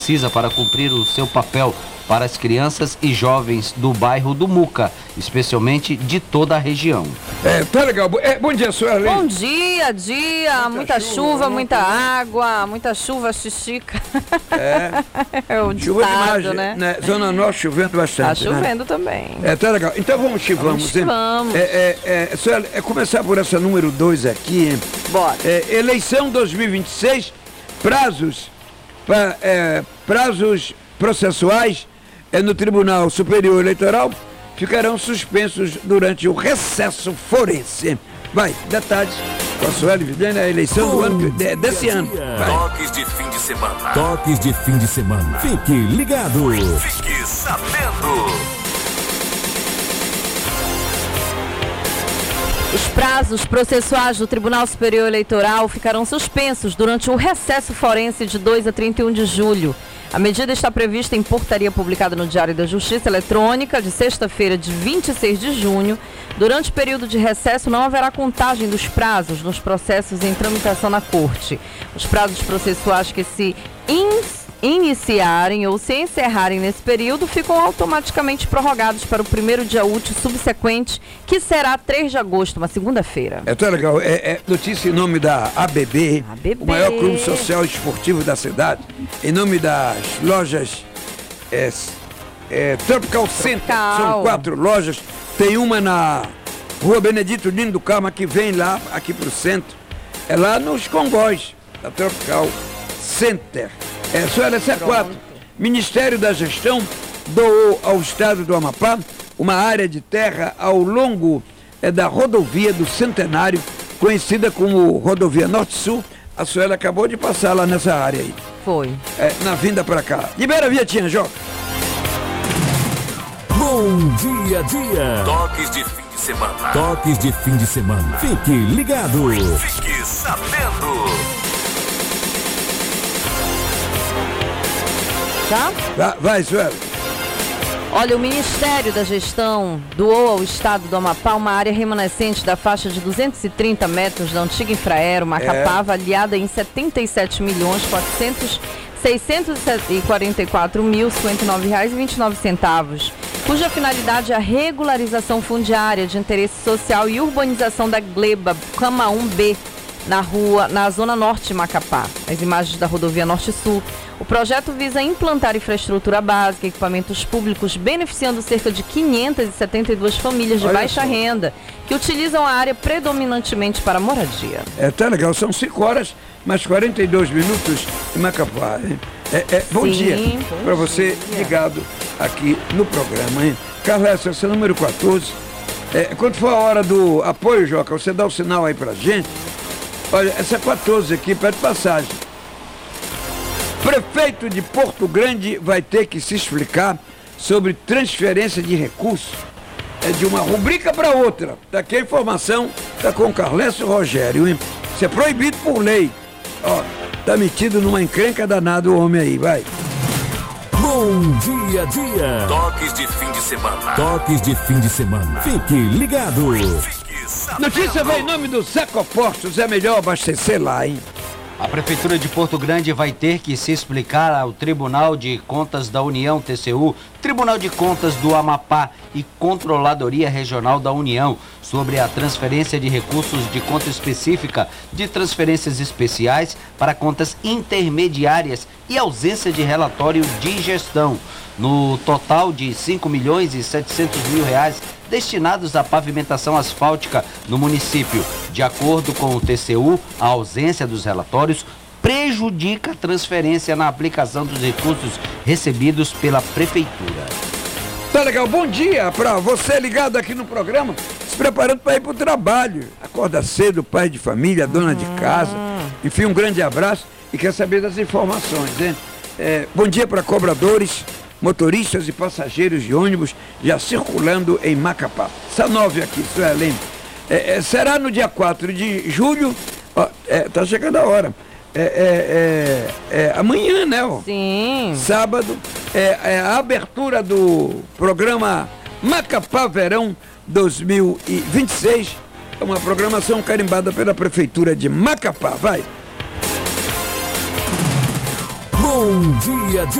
precisa para cumprir o seu papel para as crianças e jovens do bairro do Muca, especialmente de toda a região. Tá legal. Bom dia, Sueli. Bom dia, muita chuva, muita água, muita chuva, xixica. É o chuva ditado, demais, né? Zona Norte chovendo bastante. Tá chovendo também. Tá legal. Então vamos que vamos. Vamos. Sueli, começar por essa número 2 aqui, hein? Bora. Eleição 2026, prazos processuais no Tribunal Superior Eleitoral ficarão suspensos durante o recesso forense. Vai, detalhes com a Sueli Vidane, a eleição do ano, desse ano. Vai. Toques de fim de semana. Toques de fim de semana. Fique ligado. Fique sabendo. Os prazos processuais do Tribunal Superior Eleitoral ficarão suspensos durante o recesso forense de 2 a 31 de julho. A medida está prevista em portaria publicada no Diário da Justiça Eletrônica de sexta-feira, de 26 de junho. Durante o período de recesso, não haverá contagem dos prazos nos processos em tramitação na Corte. Os prazos processuais que se iniciarem ou se encerrarem nesse período ficam automaticamente prorrogados para o primeiro dia útil subsequente, que será 3 de agosto, uma segunda-feira. Tá legal. Notícia em nome da ABB, o maior clube social e esportivo da cidade, em nome das lojas Tropical Center. São 4 lojas. Tem uma na Rua Benedito Lino do Carmo, que vem lá, aqui pro centro. É lá nos Congóis, da Tropical Center. Sueli, essa é 4. Ministério da Gestão doou ao estado do Amapá uma área de terra ao longo da rodovia do Centenário, conhecida como Rodovia Norte-Sul. A Sueli acabou de passar lá nessa área aí. Foi. Na vinda pra cá. Libera a vietinha, Jó. Bom dia. Toques de fim de semana. Toques de fim de semana. Fique ligado. Fique sabendo. Já? Vai, Sueli. Olha, o Ministério da Gestão doou ao estado do Amapá uma área remanescente da faixa de 230 metros da antiga Infraero Macapá, avaliada em R$ 77.644.059,29, cuja finalidade é a regularização fundiária de interesse social e urbanização da Gleba Cama 1B, na Zona Norte de Macapá. As imagens da rodovia Norte-Sul. O projeto visa implantar infraestrutura básica, equipamentos públicos, beneficiando cerca de 572 famílias de baixa renda, que utilizam a área predominantemente para moradia. Tá legal, são 5 horas, mais 42 minutos em Macapá. Bom dia para você ligado aqui no programa, hein? Carlos, essa é o número 14. Quando for a hora do apoio, Joca, você dá o sinal aí pra gente. Olha, essa é 14 aqui, pede passagem. Prefeito de Porto Grande vai ter que se explicar sobre transferência de recursos. De uma rubrica para outra. Daqui a informação está com o Carlécio Rogério, hein? Isso é proibido por lei. Tá metido numa encrenca danada o homem aí, vai. Bom dia. Toques de fim de semana. Toques de fim de semana. Fique ligado. Fique sabendo. Notícia vai em nome do Secopostos. É melhor abastecer lá, hein? A Prefeitura de Porto Grande vai ter que se explicar ao Tribunal de Contas da União, TCU, Tribunal de Contas do Amapá e Controladoria Regional da União sobre a transferência de recursos de conta específica de transferências especiais para contas intermediárias e ausência de relatório de gestão, no total de R$ 5.700.000 destinados à pavimentação asfáltica no município. De acordo com o TCU, a ausência dos relatórios prejudica a transferência na aplicação dos recursos recebidos pela Prefeitura. Tá legal, bom dia para você ligado aqui no programa, se preparando para ir para o trabalho. Acorda cedo, pai de família, dona de casa, enfim, um grande abraço e quer saber das informações, hein? Bom dia para cobradores, motoristas e passageiros de ônibus já circulando em Macapá. Essa 9 aqui, Sueli. Será no dia 4 de julho, tá chegando a hora. Amanhã, né? Sim. Sábado, a abertura do programa Macapá Verão 2026. É uma programação carimbada pela Prefeitura de Macapá. Vai. Bom dia,